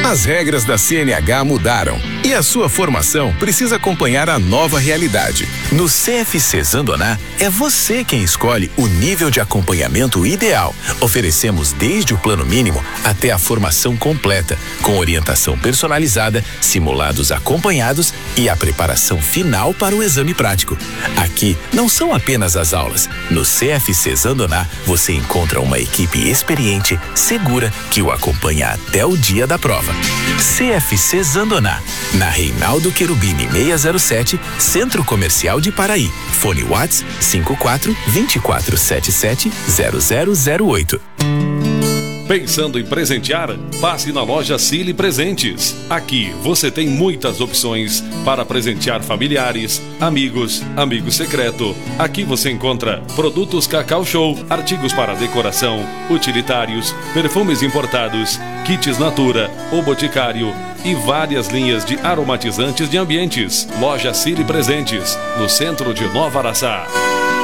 As regras da CNH mudaram e a sua formação precisa acompanhar a nova realidade. No CFC Zandoná, é você quem escolhe o nível de acompanhamento ideal. Oferecemos desde o plano mínimo até a formação completa, com orientação personalizada, simulados acompanhados e a preparação final para o exame prático. Aqui não são apenas as aulas. No CFC Zandoná, você encontra uma equipe experiente, segura, que o acompanha até o dia da prova. CFC Zandoná, na Reinaldo Querubini 607, Centro Comercial de Paraí. Fone WhatsApp 54 2477 0008. Pensando em presentear? Passe na loja Cili Presentes. Aqui você tem muitas opções para presentear familiares, amigos, amigo secreto. Aqui você encontra produtos Cacau Show, artigos para decoração, utilitários, perfumes importados, kits Natura, O Boticário e várias linhas de aromatizantes de ambientes. Loja Cili Presentes, no centro de Nova Araçá.